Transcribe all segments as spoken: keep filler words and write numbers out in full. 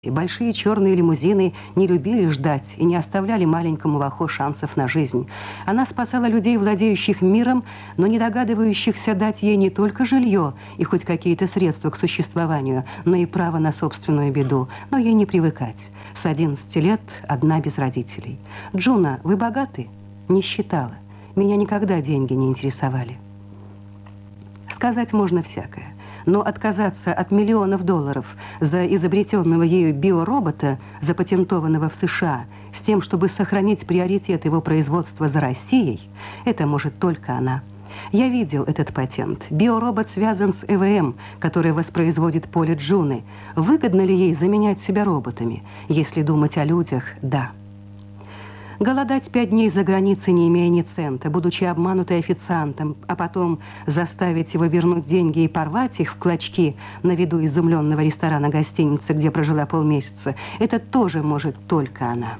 Большие черные лимузины не любили ждать и не оставляли маленькому Вахо шансов на жизнь. Она спасала людей, владеющих миром, но не догадывающихся дать ей не только жилье и хоть какие-то средства к существованию, но и право на собственную беду. Но ей не привыкать. С одиннадцати лет одна без родителей. «Джуна, вы богаты?» Не считала. Меня никогда деньги не интересовали. Сказать можно всякое. Но отказаться от миллионов долларов за изобретенного ею биоробота, запатентованного в США, с тем, чтобы сохранить приоритет его производства за Россией, это может только она. Я видел этот патент. Биоробот связан с ЭВМ, который воспроизводит поле Джуны. Выгодно ли ей заменять себя роботами? Если думать о людях, да. Голодать пять дней за границей, не имея ни цента, будучи обманутой официантом, а потом заставить его вернуть деньги и порвать их в клочки на виду изумленного ресторана гостиницы, где прожила полмесяца, это тоже может только она.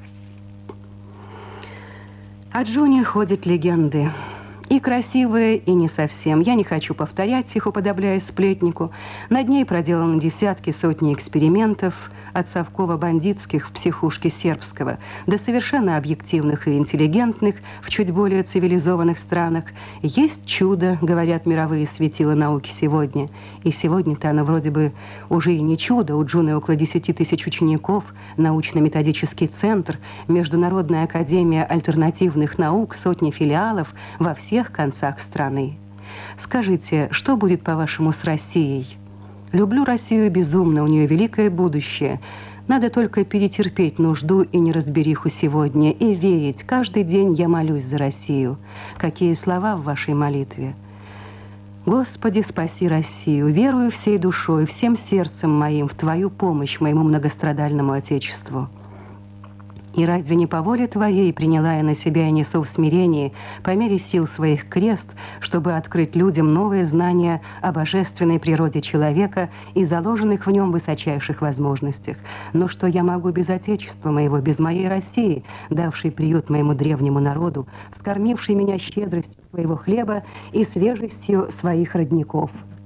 О Джуне ходят легенды. И красивые, и не совсем. Я не хочу повторять их, уподобляясь сплетнику. Над ней проделаны десятки, сотни экспериментов, от совково-бандитских в психушке сербского до совершенно объективных и интеллигентных в чуть более цивилизованных странах. Есть чудо, говорят мировые светила науки сегодня. И сегодня-то она вроде бы уже и не чудо. У Джуны около десяти тысяч учеников, научно-методический центр, Международная академия альтернативных наук, сотни филиалов во всех концах страны. Скажите, что будет, по-вашему, с Россией? Люблю Россию безумно, у нее великое будущее. Надо только перетерпеть нужду и неразбериху сегодня и верить. Каждый день я молюсь за Россию. Какие слова в вашей молитве? Господи, спаси Россию. Верую всей душой, всем сердцем моим в Твою помощь моему многострадальному Отечеству. И разве не по воле Твоей приняла я на себя и несу в смирении по мере сил своих крест, чтобы открыть людям новые знания о божественной природе человека и заложенных в нем высочайших возможностях? Но что я могу без Отечества моего, без моей России, давшей приют моему древнему народу, вскормившей меня щедростью своего хлеба и свежестью своих родников?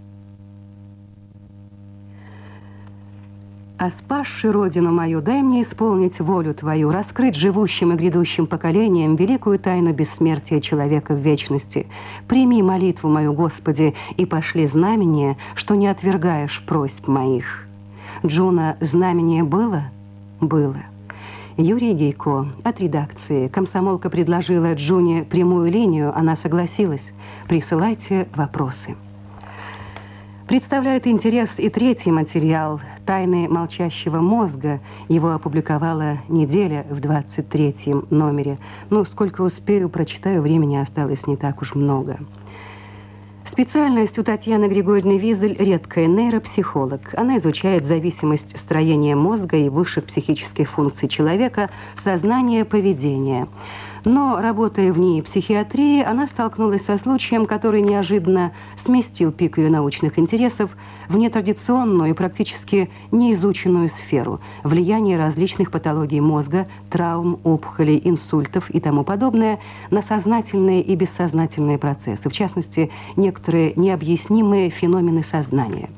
А спасши родину мою, дай мне исполнить волю Твою, раскрыть живущим и грядущим поколениям великую тайну бессмертия человека в вечности. Прими молитву мою, Господи, и пошли знамение, что не отвергаешь просьб моих. Джуна, знамение было? Было. Юрий Гейко от редакции. Комсомолка предложила Джуне прямую линию, она согласилась. Присылайте вопросы. Представляет интерес и третий материал «Тайны молчащего мозга». Его опубликовала «Неделя» в двадцать третьем номере. Ну, сколько успею, прочитаю, времени осталось не так уж много. Специальность у Татьяны Григорьевны Визель редкая, нейропсихолог. Она изучает зависимость строения мозга и высших психических функций человека, сознания, поведения. Но, работая в НИИ психиатрии, она столкнулась со случаем, который неожиданно сместил пик ее научных интересов в нетрадиционную и практически неизученную сферу – влияние различных патологий мозга, травм, опухолей, инсультов и тому подобное на сознательные и бессознательные процессы, в частности, некоторые необъяснимые феномены сознания.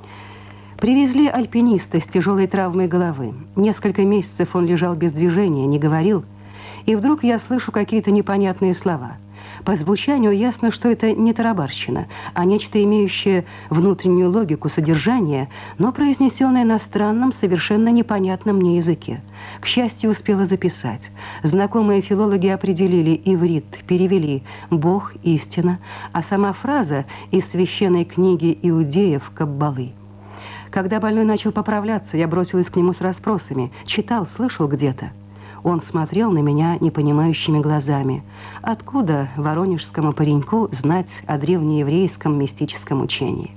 Привезли альпиниста с тяжелой травмой головы. Несколько месяцев он лежал без движения, не говорил. И вдруг я слышу какие-то непонятные слова. По звучанию ясно, что это не тарабарщина, а нечто имеющее внутреннюю логику содержания, но произнесенное на странном, совершенно непонятном мне языке. К счастью, успела записать. Знакомые филологи определили иврит, перевели «Бог, истина», а сама фраза из священной книги иудеев Каббалы. Когда больной начал поправляться, я бросилась к нему с расспросами. Читал, слышал где-то. Он смотрел на меня непонимающими глазами. Откуда воронежскому пареньку знать о древнееврейском мистическом учении?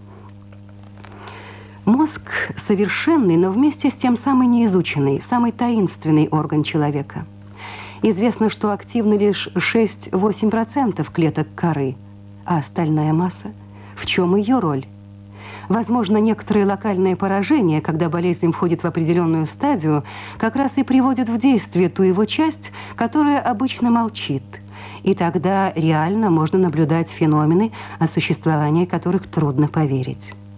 Мозг совершенный, но вместе с тем самый неизученный, самый таинственный орган человека. Известно, что активны лишь шесть-восемь процентов клеток коры, а остальная масса? В чем ее роль? Возможно, некоторые локальные поражения, когда болезнь входит в определенную стадию, как раз и приводят в действие ту его часть, которая обычно молчит. И тогда реально можно наблюдать феномены, о существовании которых трудно поверить.